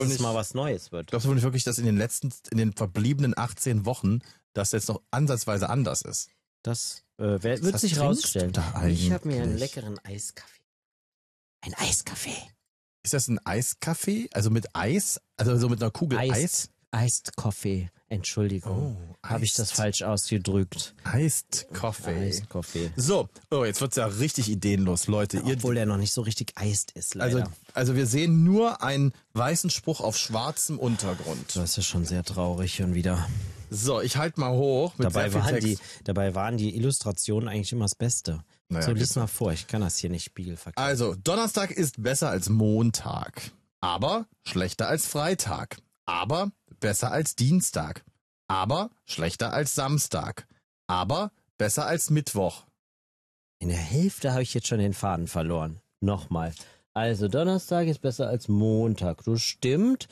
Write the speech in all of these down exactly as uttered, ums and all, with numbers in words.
dass Und es ich- mal was Neues wird. Glaubst du nicht wirklich, dass in den letzten, in den verbliebenen achtzehn Wochen das jetzt noch ansatzweise anders ist? Das äh, wer, wird Was sich trinkst rausstellen. du da Ich habe mir einen eigentlich? leckeren Eiskaffee. Ein Eiskaffee. Ist das ein Eiskaffee? Also mit Eis? Also so mit einer Kugel Eis? Eist, Eist Coffee. Entschuldigung. Oh, habe ich das Eist. falsch ausgedrückt? Iced Coffee. Eist Coffee. So, oh, jetzt wird's ja richtig ideenlos, Leute. Ihr, Obwohl der noch nicht so richtig eist ist, leider. also, also wir sehen nur einen weißen Spruch auf schwarzem Untergrund. das ist schon sehr traurig schon wieder. So, ich halte mal hoch mit Dabei sehr viel waren, Text. die, dabei waren die Illustrationen eigentlich immer das Beste. Naja, so, geht lies so. mal vor, ich kann das hier nicht spiegelverkehren. Also, Donnerstag ist besser als Montag, aber schlechter als Freitag, aber besser als Dienstag, aber schlechter als Samstag, aber besser als Mittwoch. In der Hälfte habe ich jetzt schon den Faden verloren. Nochmal. Also, Donnerstag ist besser als Montag. Das stimmt.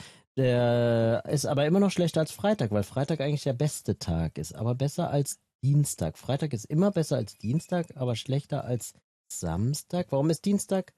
Der ist aber immer noch schlechter als Freitag, weil Freitag eigentlich der beste Tag ist. Aber besser als Dienstag. Freitag ist immer besser als Dienstag, aber schlechter als Samstag. Warum ist Dienstag?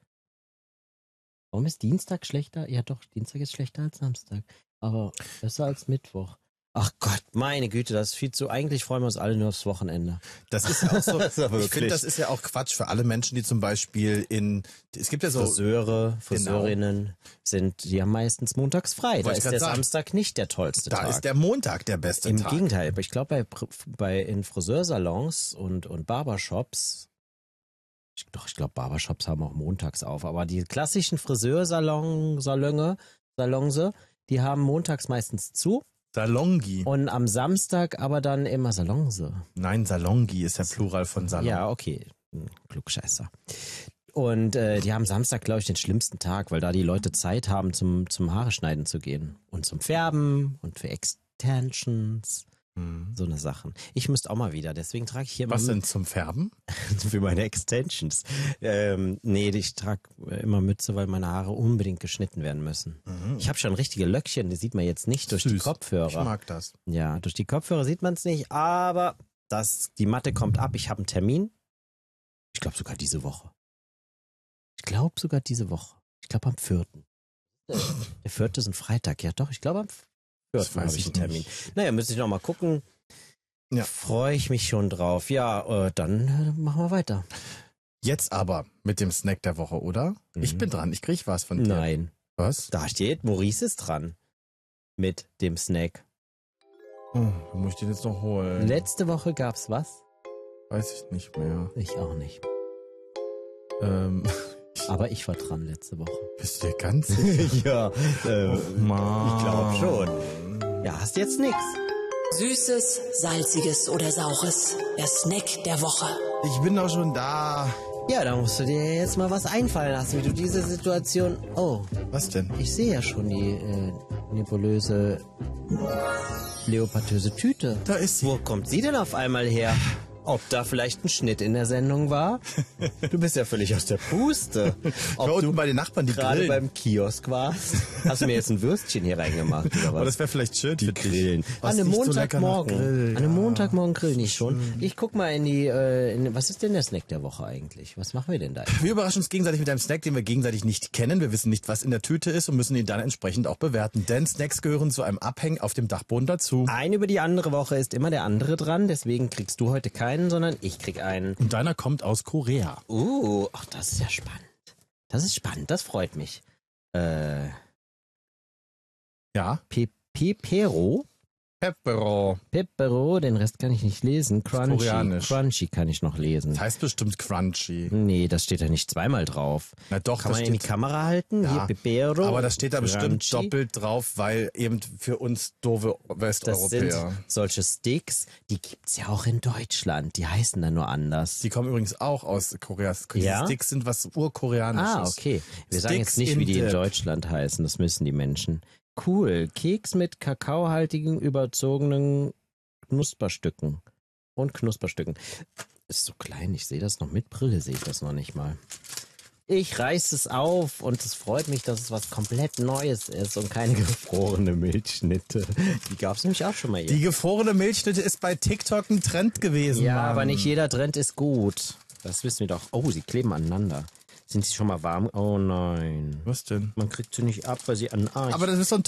Warum ist Dienstag schlechter? Ja doch, Dienstag ist schlechter als Samstag. Aber besser als Mittwoch. Ach Gott, meine Güte, das ist viel zu. Eigentlich freuen wir uns alle nur aufs Wochenende. Das ist ja auch so, Das ist aber ich finde, wirklich- das ist ja auch Quatsch für alle Menschen, die zum Beispiel in, es gibt ja so, Friseure, Friseurinnen sind, die haben meistens montags frei. Da Wollte ich ist grad der sagen. Samstag nicht der tollste da Tag. ist der Montag der beste Im Tag. Gegenteil, aber ich glaube bei, Pr- bei in Friseursalons und, und Barbershops, ich, doch, ich glaube Barbershops haben auch montags auf, aber die klassischen Friseursalon, Salonge, Salonse, die haben montags meistens zu Salongi. und am Samstag aber dann immer Salonse. Nein, Salongi ist der Plural von Salon. Ja, okay. Hm, Klugscheißer. Und äh, die haben Samstag, glaube ich, den schlimmsten Tag, weil da die Leute Zeit haben, zum, zum Haare schneiden zu gehen. Und zum Färben und für Extensions. Hm. So eine Sachen. Ich müsste auch mal wieder, deswegen trage ich hier immer Was denn zum Färben? für meine Extensions. Ähm, nee, ich trage immer Mütze, weil meine Haare unbedingt geschnitten werden müssen. Ich habe schon richtige Löckchen, die sieht man jetzt nicht durch die Süß. Ich Kopfhörer. mag das. Ja, durch die Kopfhörer sieht man es nicht, aber das, die Matte kommt ab. Ich habe einen Termin. Ich glaube sogar diese Woche. Ich glaube sogar diese Woche. Ich glaube am vierten. Der vierte ist ein Freitag, ja doch. Ich glaube am Das vierten weiß habe ich ich einen Termin. Naja, müsste ich noch mal gucken. Ja. Freue ich mich schon drauf. Ja, äh, dann äh, machen wir weiter. Jetzt aber mit dem Snack der Woche, oder? Mhm. Ich bin dran, ich krieg was von dir. Nein, Was? da steht, Maurice ist dran mit dem Snack. Oh, wo muss ich den jetzt noch holen? Letzte Woche gab's was? Weiß ich nicht mehr. Ich auch nicht. Ähm, Aber ich war dran letzte Woche. bist du dir ganz sicher? ja, äh, Mann. ich glaube schon. Ja, hast jetzt nix. Süßes, salziges oder saures. Der Snack der Woche. Ich bin doch schon da. Ja, da musst du dir jetzt mal was einfallen lassen, wie du diese Situation... Oh, Was denn? ich sehe ja schon die äh, nebulöse, leopardöse Tüte. Da ist sie. Wo kommt sie denn auf einmal her? Ob da vielleicht ein Schnitt in der Sendung war? Du bist ja völlig aus der Puste. Da Ob unten du bei den Nachbarn, die gerade grillen. beim Kiosk warst? Hast du mir jetzt ein Würstchen hier reingemacht oder Aber was? das wäre vielleicht schön für dich. Grillen. Was An einem riecht so lecker nach Montagmorgen. Grill, An einem ja. Montagmorgen grillen ich schon. Ich guck mal in die, äh, in, was ist denn der Snack der Woche eigentlich? Was machen wir denn da? Wir überraschen uns gegenseitig mit einem Snack, den wir gegenseitig nicht kennen. Wir wissen nicht, was in der Tüte ist und müssen ihn dann entsprechend auch bewerten. Denn Snacks gehören zu einem Abhängen auf dem Dachboden dazu. Ein über die andere Woche ist immer der andere dran, deswegen kriegst du heute keinen, sondern ich krieg einen. Und deiner kommt aus Korea. Uh, ach, das ist ja spannend. Das ist spannend, das freut mich. Äh, Ja. Pe Pepero? Pepero. Pepero, den Rest kann ich nicht lesen. Crunchy. koreanisch. Crunchy kann ich noch lesen. Das heißt bestimmt crunchy. Nee, das steht da nicht zweimal drauf. Na doch, Kann das man in die steht, Kamera halten? Ja, Hier, Pepero. aber das steht da bestimmt Crunchy. doppelt drauf, weil eben für uns doofe Das sind Westeuropäer. solche Sticks, die gibt's ja auch in Deutschland. Die heißen dann nur anders. Die kommen übrigens auch aus Korea. Die Ja? Sticks sind was urkoreanisches. Ah, okay. Wir sagen Sticks jetzt nicht, in wie die in dip. Deutschland heißen. Das müssen die Menschen. Cool. Keks mit kakaohaltigen, überzogenen Knusperstücken. Und Knusperstücken. Ist so klein, ich sehe das noch. Mit Brille sehe ich das noch nicht mal. Ich reiß es auf und es freut mich, dass es was komplett Neues ist und keine gefrorene Milchschnitte. Die gab's nämlich auch schon mal hier. Die gefrorene Milchschnitte ist bei TikTok ein Trend gewesen. Ja, Mann. aber nicht jeder Trend ist gut. Das wissen wir doch. Oh, sie kleben aneinander. Sind sie schon mal warm? Oh nein. Was denn? Man kriegt sie nicht ab, weil sie an den Arsch. Aber das ist so ein